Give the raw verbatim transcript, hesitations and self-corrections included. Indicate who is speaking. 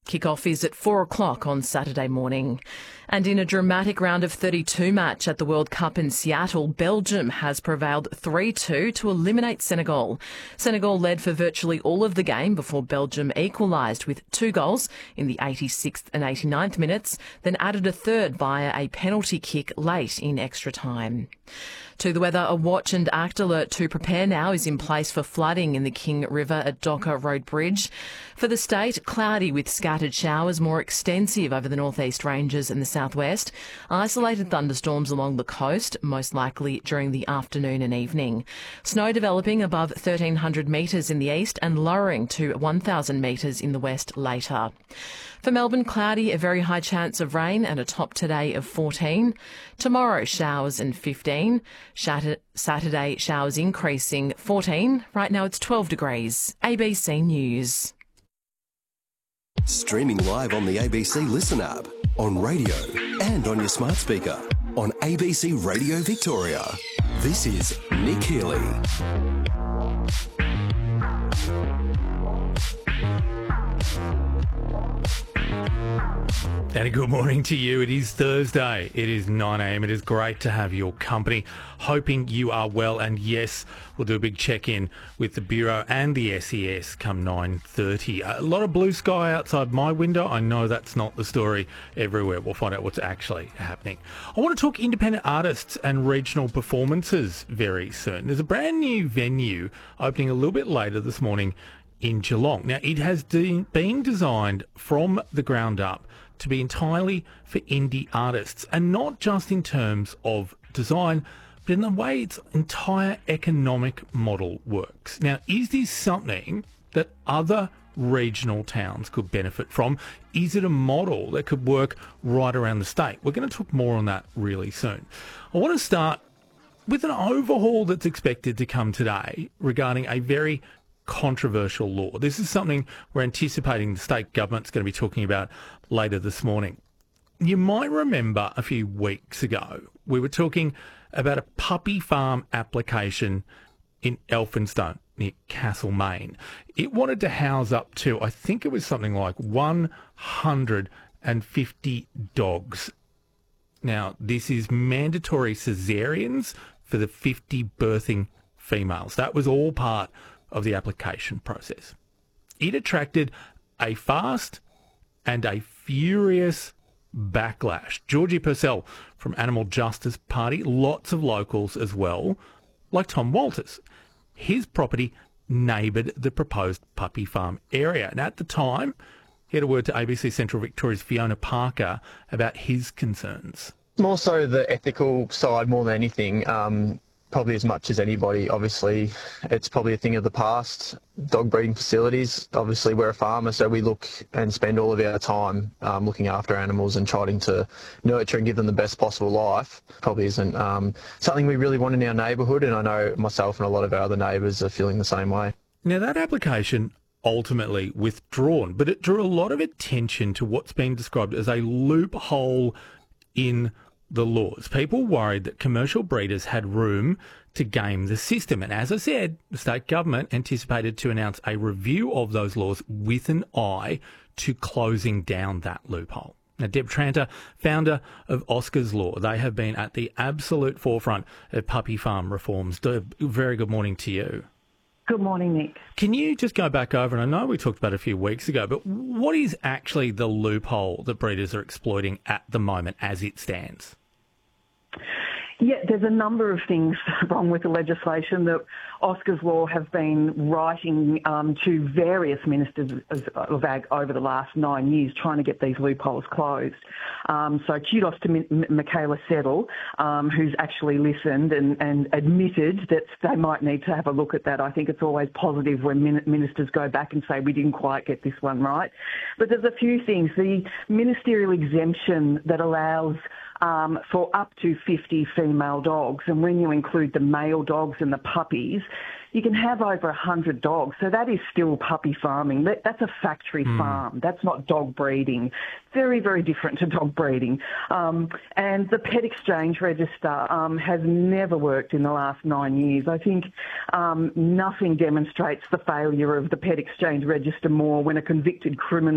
Speaker 1: Kick-off is at four o'clock on Saturday morning. And in a dramatic round of thirty-two match at the World Cup in Seattle, Belgium has prevailed three two to eliminate Senegal. Senegal led for virtually all of the game before Belgium equalised with two goals in the eighty-sixth and eighty-ninth minutes, then added a third via a penalty kick late in extra time. To the weather, a watch and act alert to prepare now is in place for flooding in the King River at Docker Road Bridge. For the state, cloudy with scattered showers, more extensive over the northeast ranges and the southwest. Isolated thunderstorms along the coast, most likely during the afternoon and evening. Snow developing above thirteen hundred metres in the east and lowering to one thousand metres in the west later. For Melbourne, cloudy, a very high chance of rain and a top today of fourteen. Tomorrow, showers and fifteen. Saturday, showers increasing fourteen. Right now it's twelve degrees. A B C News.
Speaker 2: Streaming live on the A B C Listen app, on radio and on your smart speaker. On A B C Radio Victoria. This is Nick Healy.
Speaker 3: And a good morning to you. It is Thursday. It is nine a m. It is great to have your company. Hoping you are well. And yes, we'll do a big check-in with the Bureau and the S E S come nine thirty. A lot of blue sky outside my window. I know that's not the story everywhere. We'll find out what's actually happening. I want to talk independent artists and regional performances very soon. There's a brand new venue opening a little bit later this morning in Geelong. Now, it has de- been designed from the ground up to be entirely for indie artists, and not just in terms of design, but in the way its entire economic model works. Now, is this something that other regional towns could benefit from? Is it a model that could work right around the state? We're going to talk more on that really soon. I want to start with an overhaul that's expected to come today regarding a very controversial law. This is something we're anticipating the state government's going to be talking about later this morning. You might remember a few weeks ago, we were talking about a puppy farm application in Elphinstone near Castlemaine. It wanted to house up to, I think it was something like one hundred fifty dogs. Now, this is mandatory caesareans for the fifty birthing females. That was all part of the application process. It attracted a fast and a furious backlash. Georgie Purcell from Animal Justice Party, lots of locals as well, like Tom Walters. His property neighboured the proposed puppy farm area. And at the time, he had a word to A B C Central Victoria's Fiona Parker about his concerns.
Speaker 4: More so the ethical side more than anything. Um, Probably as much as anybody, obviously, it's probably a thing of the past. Dog breeding facilities, obviously we're a farmer, so we look and spend all of our time um, looking after animals and trying to nurture and give them the best possible life. Probably isn't um, something we really want in our neighbourhood, and I know myself and a lot of our other neighbours are feeling the same way.
Speaker 3: Now, that application ultimately withdrawn, but it drew a lot of attention to what's been described as a loophole in the laws. People worried that commercial breeders had room to game the system. And as I said, the state government anticipated to announce a review of those laws with an eye to closing down that loophole. Now, Deb Tranter, founder of Oscar's Law, they have been at the absolute forefront of puppy farm reforms. Deb, very good morning to you.
Speaker 5: Good morning, Nick.
Speaker 3: Can you just go back over, and I know we talked about it a few weeks ago, but what is actually the loophole that breeders are exploiting at the moment as it stands?
Speaker 5: Yeah, there's a number of things wrong with the legislation that Oscar's Law have been writing um, to various ministers of ag over the last nine years, trying to get these loopholes closed. Um, so kudos to M- Michaela Settle, um, who's actually listened and, and admitted that they might need to have a look at that. I think it's always positive when min- ministers go back and say, we didn't quite get this one right. But there's a few things. The ministerial exemption that allows Um, for up to fifty female dogs, and when you include the male dogs and the puppies, you can have over one hundred dogs. So that is still puppy farming. That, that's a factory mm. farm. That's not dog breeding. Very, very different to dog breeding. Um, and the Pet Exchange Register um, has never worked in the last nine years. I think um, nothing demonstrates the failure of the Pet Exchange Register more when a convicted criminal